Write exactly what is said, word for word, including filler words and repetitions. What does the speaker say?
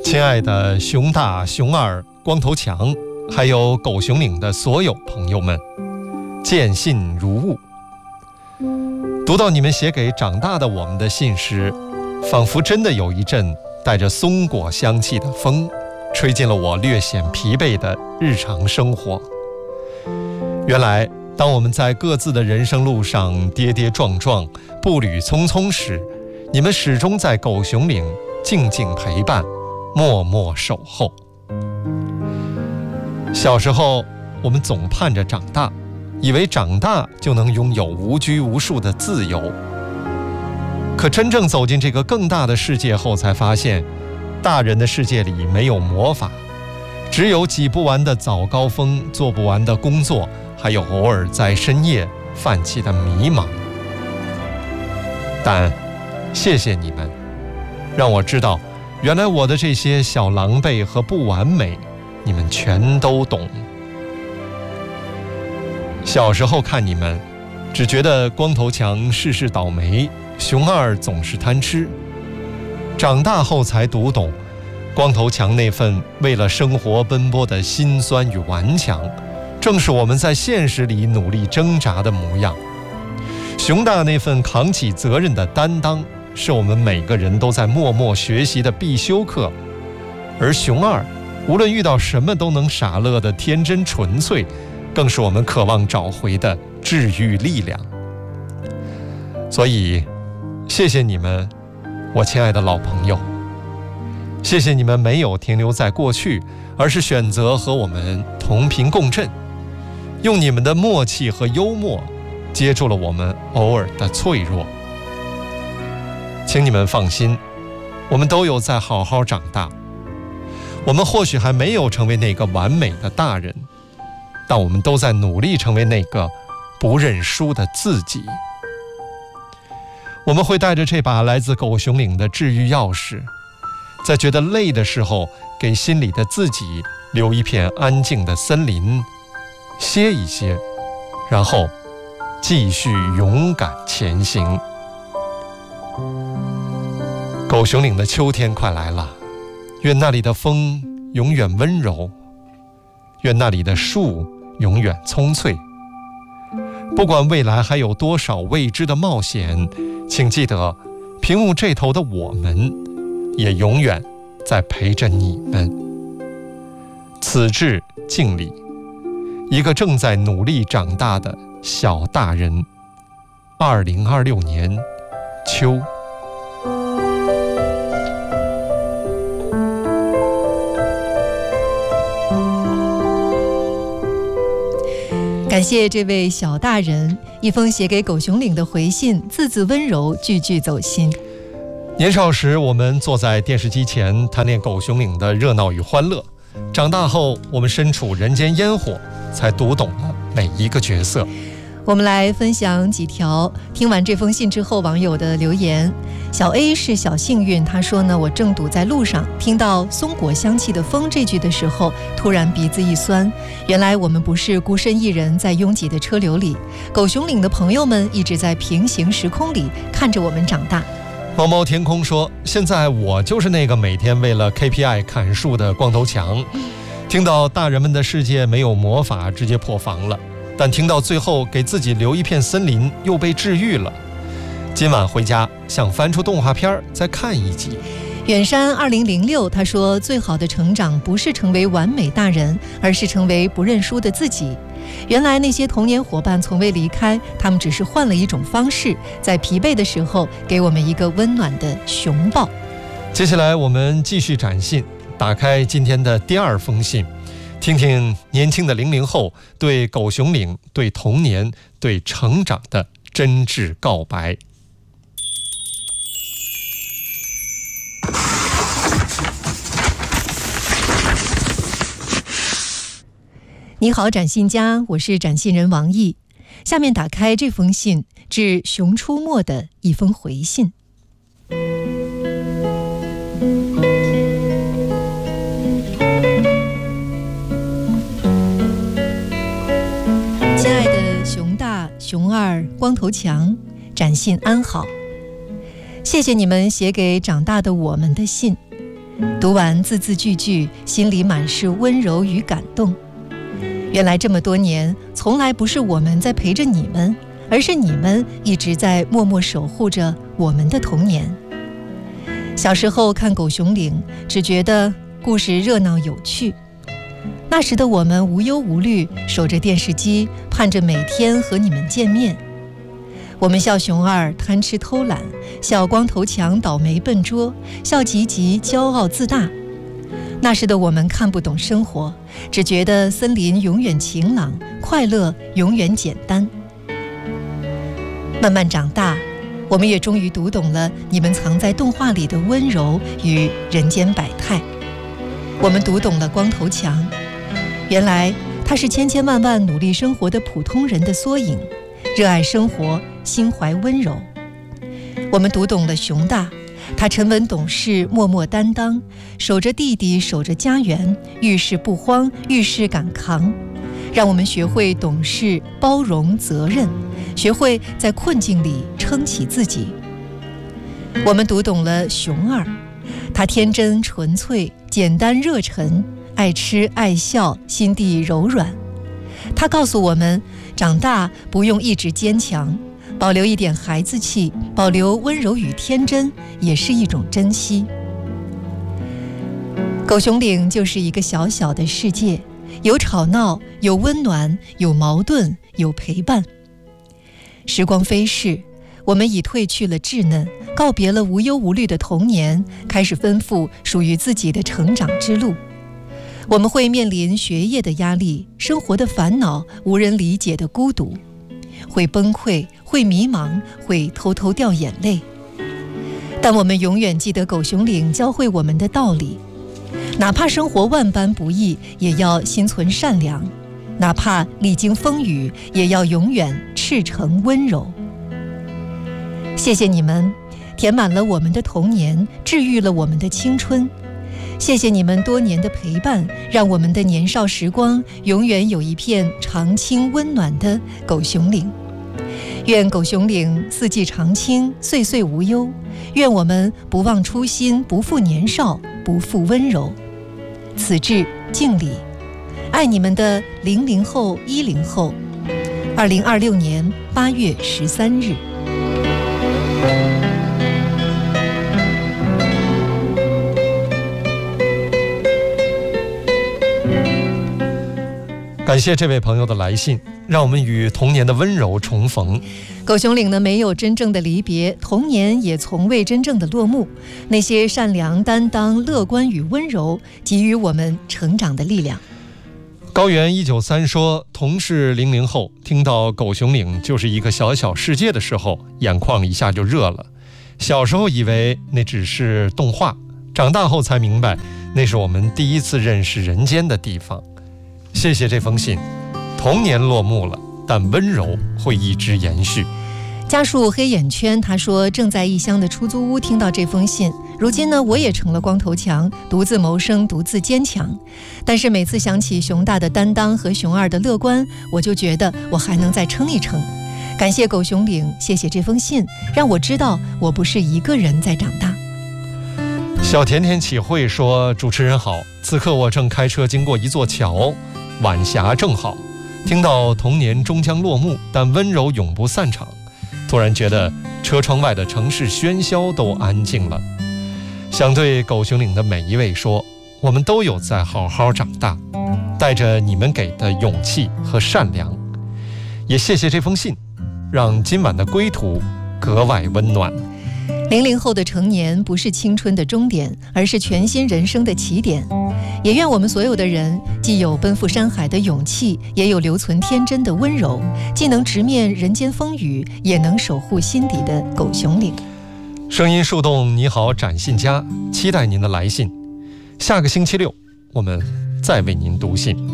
亲爱的熊大、熊二、光头强，还有狗熊岭的所有朋友们，见信如晤。读到你们写给长大的我们的信时，仿佛真的有一阵带着松果香气的风，吹进了我略显疲惫的日常生活。原来，当我们在各自的人生路上跌跌撞撞、步履匆匆时，你们始终在狗熊岭静静陪伴，默默守候。小时候，我们总盼着长大，以为长大就能拥有无拘无束的自由。可真正走进这个更大的世界后，才发现，大人的世界里没有魔法，只有挤不完的早高峰，做不完的工作，还有偶尔在深夜泛起的迷茫。但谢谢你们，让我知道，原来我的这些小狼狈和不完美，你们全都懂。小时候看你们，只觉得光头强事事倒霉，熊二总是贪吃。长大后才读懂，光头强那份为了生活奔波的辛酸与顽强，正是我们在现实里努力挣扎的模样。熊大那份扛起责任的担当，是我们每个人都在默默学习的必修课。而熊二无论遇到什么都能傻乐的天真纯粹，更是我们渴望找回的治愈力量。所以谢谢你们，我亲爱的老朋友，谢谢你们没有停留在过去，而是选择和我们同频共振，用你们的默契和幽默接住了我们偶尔的脆弱。请你们放心，我们都有在好好长大。我们或许还没有成为那个完美的大人，但我们都在努力成为那个不认输的自己。我们会带着这把来自狗熊岭的治愈钥匙，在觉得累的时候，给心里的自己留一片安静的森林，歇一歇，然后继续勇敢前行。狗熊岭的秋天快来了，愿那里的风永远温柔，愿那里的树永远葱翠。不管未来还有多少未知的冒险，请记得，屏幕这头的我们也永远在陪着你们。此致敬礼，一个正在努力长大的小大人。二零二六年秋。 感谢这位小大人一封写给狗熊岭的回信，字字温柔，句句走心。 年少时，我们坐在电视机前谈恋狗熊岭的热闹与欢乐；长大后，我们身处人间烟火，才读懂了每一个角色。 我们来分享几条听完这封信之后网友的留言。小 A 是小幸运，他说呢，我正堵在路上，听到松果香气的风这句的时候，突然鼻子一酸。原来我们不是孤身一人在拥挤的车流里，狗熊岭的朋友们一直在平行时空里看着我们长大。 猫猫天空说，现在我就是那个每天为了 K P I 砍树的光头强。听到大人们的世界没有魔法，直接破防了，但听到最后给自己留一片森林，又被治愈了。今晚回家想翻出动画片再看一集。 远山二零零六他说，最好的成长不是成为完美大人，而是成为不认输的自己。原来那些童年伙伴从未离开，他们只是换了一种方式，在疲惫的时候给我们一个温暖的熊抱。 接下来我们继续展信，打开今天的第二封信，听听年轻的零零后对狗熊岭、对童年、对成长的真挚告白。 你好，展信家，我是展信人王毅。下面打开这封信，致熊出没的一封回信。亲爱的熊大、熊二、光头强，展信安好。谢谢你们写给长大的我们的信。 读完字字句句，心里满是温柔与感动。原来这么多年，从来不是我们在陪着你们，而是你们一直在默默守护着我们的童年。小时候看《狗熊岭》，只觉得故事热闹有趣。那时的我们无忧无虑，守着电视机，盼着每天和你们见面。我们笑熊二贪吃偷懒，笑光头强倒霉笨拙，笑吉吉骄傲自大。那时的我们看不懂生活，只觉得森林永远晴朗，快乐永远简单。慢慢长大，我们也终于读懂了你们藏在动画里的温柔与人间百态。我们读懂了光头强，原来他是千千万万努力生活的普通人的缩影，热爱生活，心怀温柔。我们读懂了熊大，他沉稳懂事，默默担当，守着弟弟，守着家园，遇事不慌，遇事敢扛，让我们学会懂事、包容、责任，学会在困境里撑起自己。我们读懂了熊二，他天真纯粹，简单热忱，爱吃爱笑，心地柔软。他告诉我们，长大不用一直坚强，保留一点孩子气，保留温柔与天真，也是一种珍惜。狗熊岭就是一个小小的世界，有吵闹，有温暖，有矛盾，有陪伴。时光飞逝，我们已褪去了稚嫩，告别了无忧无虑的童年，开始奔赴属于自己的成长之路。我们会面临学业的压力，生活的烦恼，无人理解的孤独，会崩溃，会迷茫，会偷偷掉眼泪。但我们永远记得狗熊岭教会我们的道理，哪怕生活万般不易，也要心存善良，哪怕历经风雨，也要永远赤诚温柔。谢谢你们，填满了我们的童年，治愈了我们的青春。谢谢你们多年的陪伴，让我们的年少时光永远有一片常青温暖的狗熊岭。愿狗熊岭四季常青，岁岁无忧。愿我们不忘初心，不负年少，不负温柔。此致敬礼，爱你们的零零后、一零后。二零二六年八月十三日。 感谢这位朋友的来信，让我们与童年的温柔重逢。 狗熊岭呢，没有真正的离别，童年也从未真正的落幕。那些善良、担当、乐观与温柔，给予我们成长的力量。 高原一九三说，同是零零后，听到狗熊岭就是一个小小世界的时候，眼眶一下就热了。小时候以为那只是动画，长大后才明白，那是我们第一次认识人间的地方。谢谢这封信，童年落幕了，但温柔会一直延续。 家树黑眼圈他说，正在异乡的出租屋听到这封信，如今呢，我也成了光头强，独自谋生，独自坚强。但是每次想起熊大的担当和熊二的乐观，我就觉得我还能再撑一撑。感谢狗熊岭，谢谢这封信，让我知道我不是一个人在长大。 小甜甜启慧说，主持人好，此刻我正开车经过一座桥，晚霞正好，听到童年终将落幕，但温柔永不散场。突然觉得车窗外的城市喧嚣都安静了。想对狗熊岭的每一位说，我们都有在好好长大，带着你们给的勇气和善良。也谢谢这封信，让今晚的归途格外温暖。 零零后的成年不是青春的终点，而是全新人生的起点。也愿我们所有的人既有奔赴山海的勇气，也有留存天真的温柔，既能直面人间风雨，也能守护心底的狗熊岭。 声音树洞，你好展信家，期待您的来信。下个星期六我们再为您读信。